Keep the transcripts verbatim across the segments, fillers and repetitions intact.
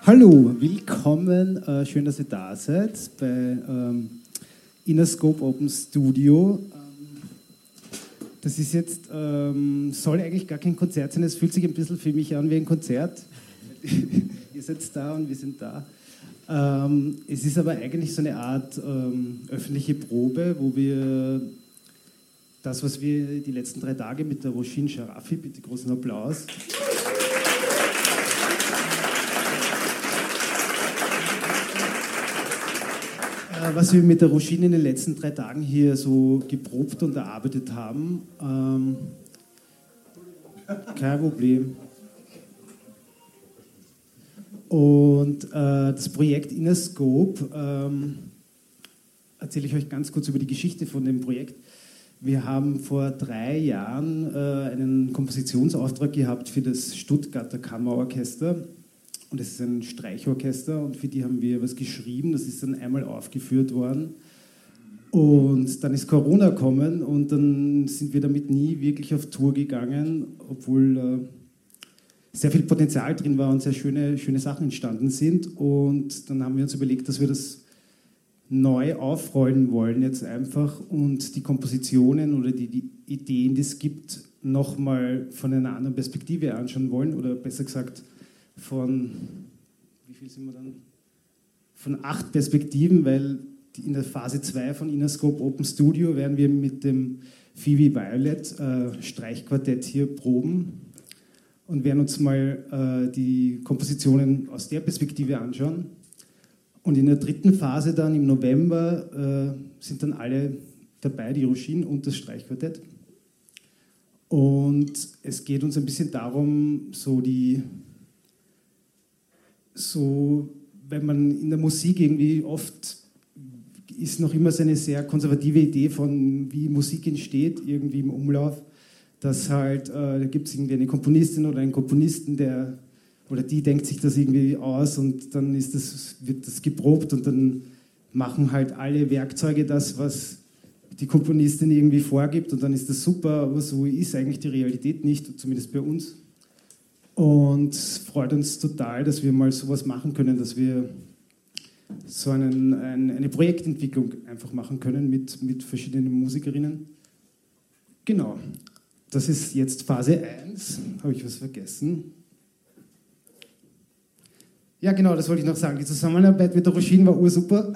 Hallo, willkommen, äh, schön, dass ihr da seid bei ähm, Interscope Open Studio. Ähm, das ist jetzt, ähm, soll eigentlich gar kein Konzert sein, es fühlt sich ein bisschen für mich an wie ein Konzert. Ihr seid da und wir sind da. Ähm, es ist aber eigentlich so eine Art ähm, öffentliche Probe, wo wir das, was wir die letzten drei Tage mit der Roisin Sharafi, bitte großen Applaus, was wir mit der Roisin in den letzten drei Tagen hier so geprobt und erarbeitet haben. Ähm, kein Problem. Und äh, das Projekt Interscope, ähm, erzähle ich euch ganz kurz über die Geschichte von dem Projekt. Wir haben vor drei Jahren äh, einen Kompositionsauftrag gehabt für das Stuttgarter Kammerorchester. Und das ist ein Streichorchester und für die haben wir was geschrieben, das ist dann einmal aufgeführt worden. Und dann ist Corona gekommen und dann sind wir damit nie wirklich auf Tour gegangen, obwohl äh, sehr viel Potenzial drin war und sehr schöne, schöne Sachen entstanden sind. Und dann haben wir uns überlegt, dass wir das neu aufrollen wollen jetzt einfach und die Kompositionen oder die, die Ideen, die es gibt, nochmal von einer anderen Perspektive anschauen wollen oder besser gesagt von, wie viel sind wir dann? Von acht Perspektiven, weil in der Phase zwei von Interscope Open Studio werden wir mit dem Phoebe Violet äh, Streichquartett hier proben und werden uns mal äh, die Kompositionen aus der Perspektive anschauen. Und in der dritten Phase dann im November äh, sind dann alle dabei, die Roisin und das Streichquartett. Und es geht uns ein bisschen darum, so die so, wenn man in der Musik irgendwie oft ist noch immer so eine sehr konservative Idee von, wie Musik entsteht, irgendwie im Umlauf, dass halt, äh, da gibt es irgendwie eine Komponistin oder einen Komponisten, der, oder die denkt sich das irgendwie aus und dann ist das, wird das geprobt und dann machen halt alle Werkzeuge das, was die Komponistin irgendwie vorgibt und dann ist das super, aber so ist eigentlich die Realität nicht, zumindest bei uns. Und freut uns total, dass wir mal sowas machen können, dass wir so einen, ein, eine Projektentwicklung einfach machen können mit, mit verschiedenen Musikerinnen. Genau, das ist jetzt Phase eins. Habe ich was vergessen? Ja, genau, das wollte ich noch sagen. Die Zusammenarbeit mit der Roisin war ursuper.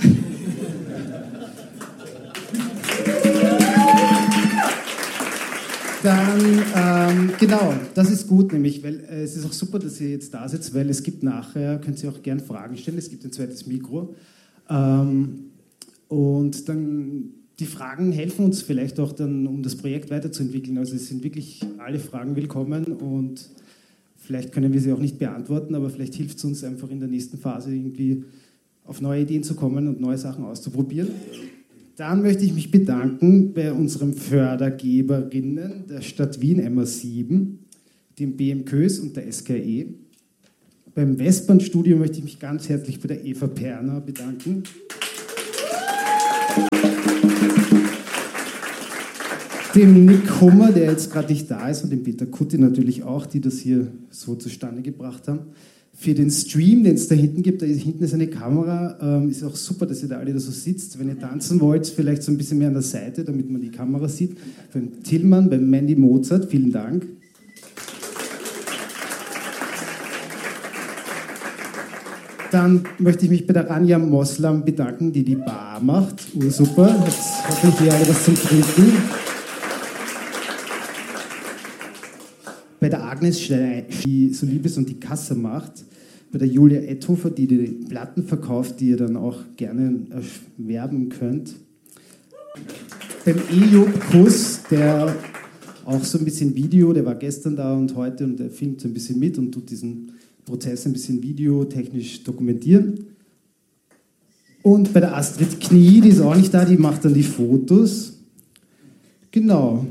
Dann, ähm, genau, das ist gut, nämlich, weil äh, es ist auch super, dass ihr jetzt da seid, weil es gibt nachher, könnt ihr auch gerne Fragen stellen, es gibt ein zweites Mikro. Ähm, und dann, die Fragen helfen uns vielleicht auch dann, um das Projekt weiterzuentwickeln. Also es sind wirklich alle Fragen willkommen und vielleicht können wir sie auch nicht beantworten, aber vielleicht hilft es uns einfach in der nächsten Phase irgendwie auf neue Ideen zu kommen und neue Sachen auszuprobieren. Dann möchte ich mich bedanken bei unseren Fördergeberinnen, der Stadt Wien M A sieben, dem B M Kös und der S K E. Beim Westbahnstudio möchte ich mich ganz herzlich bei der Eva Perner bedanken. Dem Nick Hummer, der jetzt gerade nicht da ist, und dem Peter Kutti natürlich auch, die das hier so zustande gebracht haben. Für den Stream, den es da hinten gibt, da hinten ist eine Kamera, ähm, ist auch super, dass ihr da alle da so sitzt. Wenn ihr tanzen wollt, vielleicht so ein bisschen mehr an der Seite, damit man die Kamera sieht. Beim Tillmann, beim Mandy Mozart, vielen Dank. Dann möchte ich mich bei der Rania Moslam bedanken, die die Bar macht. Oh, super, jetzt hoffentlich hier alle was zum Trinken. Bei der Agnes Stein, die so lieb ist und die Kasse macht. Bei der Julia Etthofer, die die Platten verkauft, die ihr dann auch gerne erwerben könnt. Beim Ejob Kuss, der auch so ein bisschen Video, der war gestern da und heute und der filmt so ein bisschen mit und tut diesen Prozess ein bisschen videotechnisch dokumentieren. Und bei der Astrid Knie, die ist auch nicht da, die macht dann die Fotos. Genau.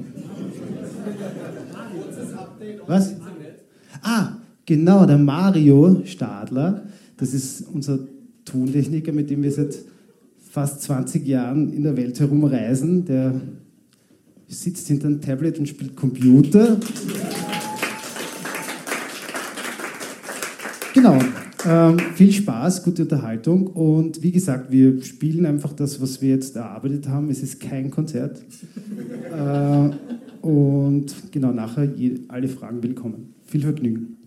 Was? Ah, genau, der Mario Stadler, das ist unser Tontechniker, mit dem wir seit fast zwanzig Jahren in der Welt herumreisen. Der sitzt hinter einem Tablet und spielt Computer. Genau. Ähm, viel Spaß, gute Unterhaltung und wie gesagt, wir spielen einfach das, was wir jetzt erarbeitet haben. Es ist kein Konzert. Äh, und genau, nachher je, alle Fragen willkommen. Viel Vergnügen.